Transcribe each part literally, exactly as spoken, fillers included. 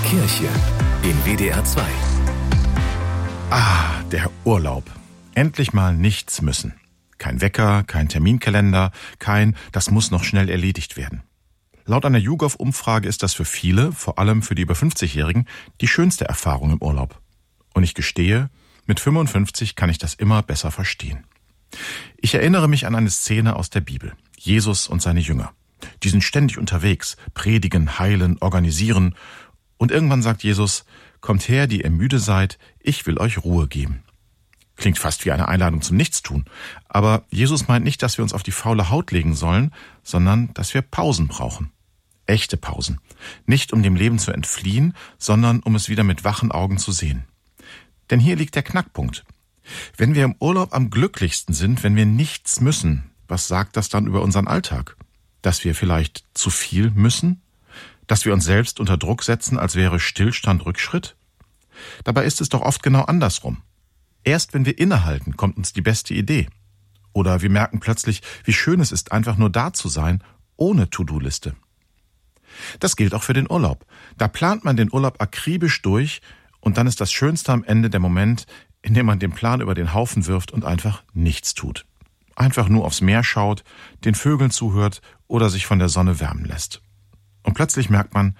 Kirche in W D R zwei. Ah, der Urlaub. Endlich mal nichts müssen. Kein Wecker, kein Terminkalender, kein, das muss noch schnell erledigt werden. Laut einer YouGov-Umfrage ist das für viele, vor allem für die über fünfzigjährigen, die schönste Erfahrung im Urlaub. Und ich gestehe, mit fünfundfünfzig kann ich das immer besser verstehen. Ich erinnere mich an eine Szene aus der Bibel. Jesus und seine Jünger. Die sind ständig unterwegs, predigen, heilen, organisieren. Und irgendwann sagt Jesus, kommt her, die ihr müde seid, ich will euch Ruhe geben. Klingt fast wie eine Einladung zum Nichtstun. Aber Jesus meint nicht, dass wir uns auf die faule Haut legen sollen, sondern dass wir Pausen brauchen. Echte Pausen. Nicht um dem Leben zu entfliehen, sondern um es wieder mit wachen Augen zu sehen. Denn hier liegt der Knackpunkt. Wenn wir im Urlaub am glücklichsten sind, wenn wir nichts müssen, was sagt das dann über unseren Alltag? Dass wir vielleicht zu viel müssen? Dass wir uns selbst unter Druck setzen, als wäre Stillstand Rückschritt? Dabei ist es doch oft genau andersrum. Erst wenn wir innehalten, kommt uns die beste Idee. Oder wir merken plötzlich, wie schön es ist, einfach nur da zu sein, ohne To-Do-Liste. Das gilt auch für den Urlaub. Da plant man den Urlaub akribisch durch und dann ist das Schönste am Ende der Moment, in dem man den Plan über den Haufen wirft und einfach nichts tut. Einfach nur aufs Meer schaut, den Vögeln zuhört oder sich von der Sonne wärmen lässt. Und plötzlich merkt man,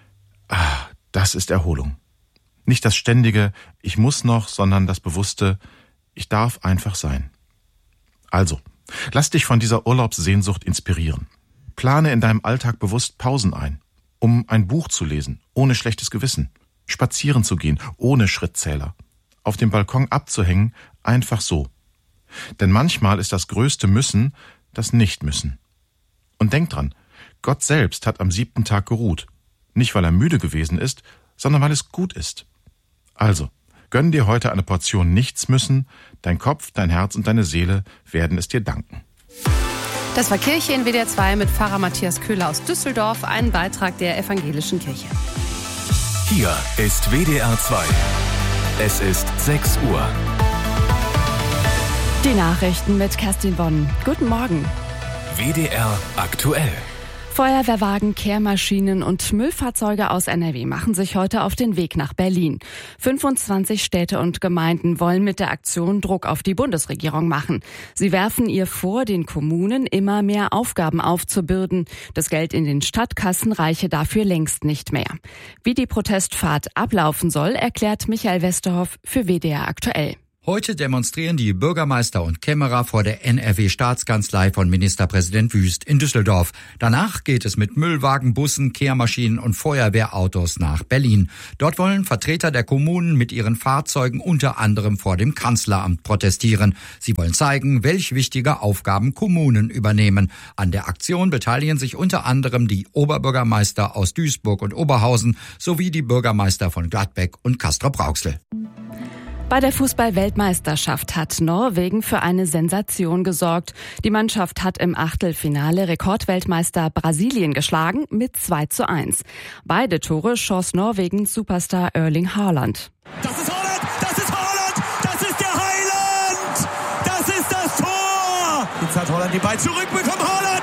ah, das ist Erholung. Nicht das ständige, ich muss noch, sondern das bewusste, ich darf einfach sein. Also, lass dich von dieser Urlaubssehnsucht inspirieren. Plane in deinem Alltag bewusst Pausen ein, um ein Buch zu lesen, ohne schlechtes Gewissen, spazieren zu gehen, ohne Schrittzähler, auf dem Balkon abzuhängen, einfach so. Denn manchmal ist das größte Müssen das Nicht-Müssen. Und denk dran, Gott selbst hat am siebten Tag geruht. Nicht, weil er müde gewesen ist, sondern weil es gut ist. Also, gönn dir heute eine Portion Nichts-Müssen. Dein Kopf, dein Herz und deine Seele werden es dir danken. Das war Kirche in W D R zwei mit Pfarrer Matthias Köhler aus Düsseldorf, ein Beitrag der Evangelischen Kirche. Hier ist W D R zwei. Es ist sechs Uhr. Die Nachrichten mit Kerstin Bonn. Guten Morgen. W D R aktuell. Feuerwehrwagen, Kehrmaschinen und Müllfahrzeuge aus N R W machen sich heute auf den Weg nach Berlin. fünfundzwanzig Städte und Gemeinden wollen mit der Aktion Druck auf die Bundesregierung machen. Sie werfen ihr vor, den Kommunen immer mehr Aufgaben aufzubürden. Das Geld in den Stadtkassen reiche dafür längst nicht mehr. Wie die Protestfahrt ablaufen soll, erklärt Michael Westerhoff für W D R aktuell. Heute demonstrieren die Bürgermeister und Kämmerer vor der N R W-Staatskanzlei von Ministerpräsident Wüst in Düsseldorf. Danach geht es mit Müllwagen, Bussen, Kehrmaschinen und Feuerwehrautos nach Berlin. Dort wollen Vertreter der Kommunen mit ihren Fahrzeugen unter anderem vor dem Kanzleramt protestieren. Sie wollen zeigen, welch wichtige Aufgaben Kommunen übernehmen. An der Aktion beteiligen sich unter anderem die Oberbürgermeister aus Duisburg und Oberhausen sowie die Bürgermeister von Gladbeck und Castrop-Rauxel. Bei der Fußball-Weltmeisterschaft hat Norwegen für eine Sensation gesorgt. Die Mannschaft hat im Achtelfinale Rekordweltmeister Brasilien geschlagen mit zwei zu eins. Beide Tore schoss Norwegens Superstar Erling Haaland. Das ist Haaland! Das ist Haaland! Das ist der Heiland! Das ist das Tor! Jetzt hat Haaland den Ball zurückbekommen. Haaland!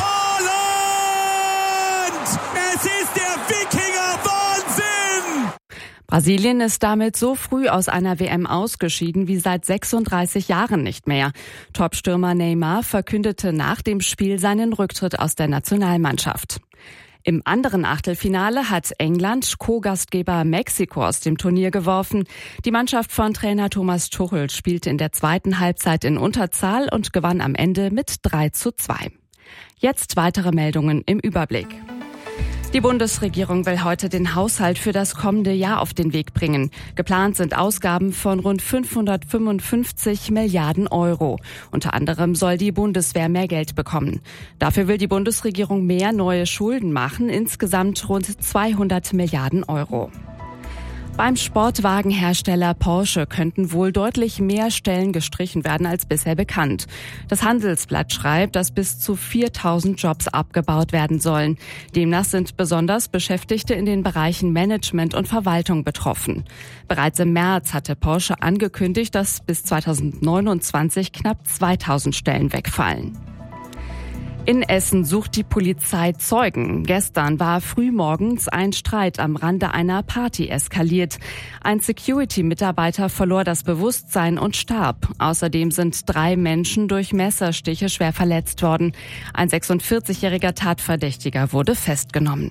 Haaland! Es ist der Wikinger! Wahnsinn! Brasilien ist damit so früh aus einer W M ausgeschieden wie seit sechsunddreißig Jahren nicht mehr. Topstürmer Neymar verkündete nach dem Spiel seinen Rücktritt aus der Nationalmannschaft. Im anderen Achtelfinale hat England Co-Gastgeber Mexiko aus dem Turnier geworfen. Die Mannschaft von Trainer Thomas Tuchel spielte in der zweiten Halbzeit in Unterzahl und gewann am Ende mit drei zu zwei. Jetzt weitere Meldungen im Überblick. Die Bundesregierung will heute den Haushalt für das kommende Jahr auf den Weg bringen. Geplant sind Ausgaben von rund fünfhundertfünfundfünfzig Milliarden Euro. Unter anderem soll die Bundeswehr mehr Geld bekommen. Dafür will die Bundesregierung mehr neue Schulden machen, insgesamt rund zweihundert Milliarden Euro. Beim Sportwagenhersteller Porsche könnten wohl deutlich mehr Stellen gestrichen werden als bisher bekannt. Das Handelsblatt schreibt, dass bis zu viertausend Jobs abgebaut werden sollen. Demnach sind besonders Beschäftigte in den Bereichen Management und Verwaltung betroffen. Bereits im März hatte Porsche angekündigt, dass bis zweitausendneunundzwanzig knapp zweitausend Stellen wegfallen. In Essen sucht die Polizei Zeugen. Gestern war frühmorgens ein Streit am Rande einer Party eskaliert. Ein Security-Mitarbeiter verlor das Bewusstsein und starb. Außerdem sind drei Menschen durch Messerstiche schwer verletzt worden. Ein sechsundvierzigjähriger Tatverdächtiger wurde festgenommen.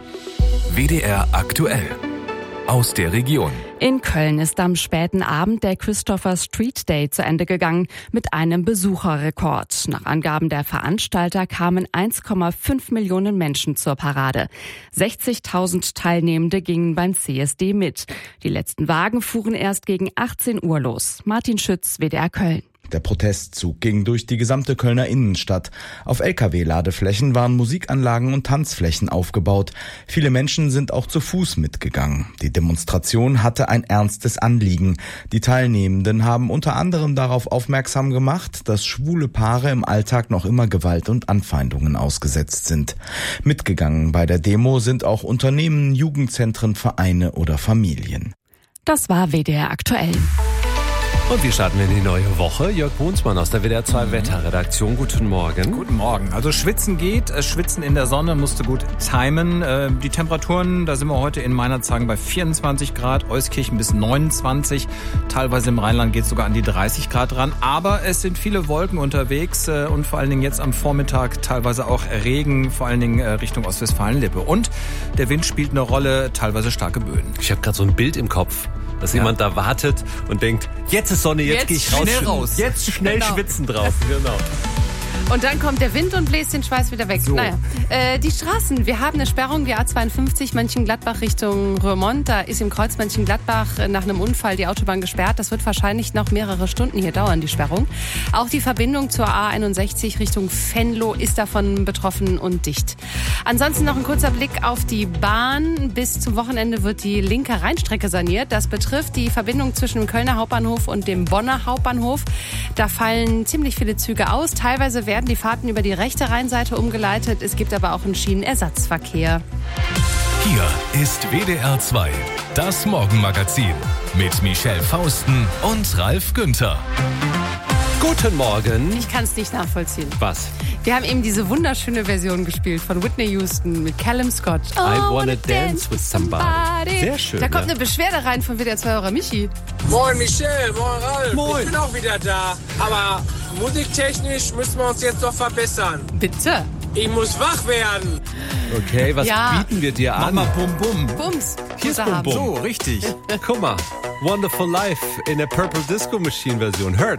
W D R aktuell. Aus der Region. In Köln ist am späten Abend der Christopher Street Day zu Ende gegangen mit einem Besucherrekord. Nach Angaben der Veranstalter kamen eins Komma fünf Millionen Menschen zur Parade. sechzigtausend Teilnehmende gingen beim C S D mit. Die letzten Wagen fuhren erst gegen achtzehn Uhr los. Martin Schütz, W D R Köln. Der Protestzug ging durch die gesamte Kölner Innenstadt. Auf L K W-Ladeflächen waren Musikanlagen und Tanzflächen aufgebaut. Viele Menschen sind auch zu Fuß mitgegangen. Die Demonstration hatte ein ernstes Anliegen. Die Teilnehmenden haben unter anderem darauf aufmerksam gemacht, dass schwule Paare im Alltag noch immer Gewalt und Anfeindungen ausgesetzt sind. Mitgegangen bei der Demo sind auch Unternehmen, Jugendzentren, Vereine oder Familien. Das war W D R aktuell. Und wir starten in die neue Woche. Jörg Brunsmann aus der W D R zwei Wetterredaktion. Guten Morgen. Guten Morgen. Also schwitzen geht, schwitzen in der Sonne, musste gut timen. Die Temperaturen, da sind wir heute in Meinerzhagen bei vierundzwanzig Grad, Euskirchen bis neunundzwanzig. Teilweise im Rheinland geht es sogar an die dreißig Grad ran. Aber es sind viele Wolken unterwegs und vor allen Dingen jetzt am Vormittag teilweise auch Regen, vor allen Dingen Richtung Ostwestfalen-Lippe. Und der Wind spielt eine Rolle, teilweise starke Böen. Ich habe gerade so ein Bild im Kopf, dass ja. jemand da wartet und denkt, jetzt ist Sonne, jetzt, jetzt gehe ich raus. Schnell raus. Jetzt schnell genau. schwitzen draußen. Genau. Und dann kommt der Wind und bläst den Schweiß wieder weg. So. Naja, äh, die Straßen. Wir haben eine Sperrung, die A zweiundfünfzig Mönchengladbach Richtung Roermond. Da ist im Kreuz Mönchengladbach nach einem Unfall die Autobahn gesperrt. Das wird wahrscheinlich noch mehrere Stunden hier dauern, die Sperrung. Auch die Verbindung zur A einundsechzig Richtung Venlo ist davon betroffen und dicht. Ansonsten noch ein kurzer Blick auf die Bahn. Bis zum Wochenende wird die linke Rheinstrecke saniert. Das betrifft die Verbindung zwischen dem Kölner Hauptbahnhof und dem Bonner Hauptbahnhof. Da fallen ziemlich viele Züge aus. Teilweise werden die Fahrten über die rechte Rheinseite umgeleitet. Es gibt aber auch einen Schienenersatzverkehr. Hier ist W D R zwei, das Morgenmagazin mit Michelle Fausten und Ralf Günther. Guten Morgen. Ich kann es nicht nachvollziehen. Was? Wir haben eben diese wunderschöne Version gespielt von Whitney Houston mit Callum Scott. I wanna dance with somebody. Sehr schön. Da kommt ja. eine Beschwerde rein von W D R zwei-Hörer Michi. Moin Michelle, moin Ralf. Moin. Ich bin auch wieder da. Aber musiktechnisch müssen wir uns jetzt doch verbessern. Bitte. Ich muss wach werden. Okay, was Ja. bieten wir dir an? Mama Bum Bum. Bums. Hier ist Muss er Bum haben. Bum. So, richtig. Guck mal. Wonderful Life in der Purple Disco Machine Version. Hurt.